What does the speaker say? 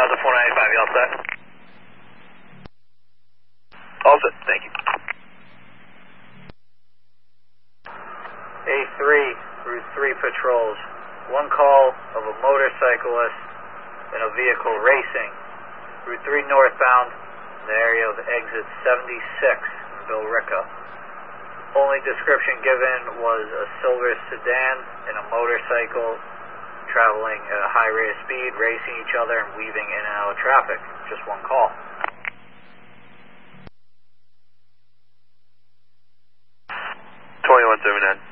Delta 495, you all set? All set, thank you. A3, Route 3 patrols. One call of a motorcyclist in a vehicle racing. Route 3 northbound in the area of exit 76 in Billerica. Only description given was a silver sedan and a motorcycle traveling at a high rate of speed, racing each other and weaving in and out of traffic. Just one call. 2179.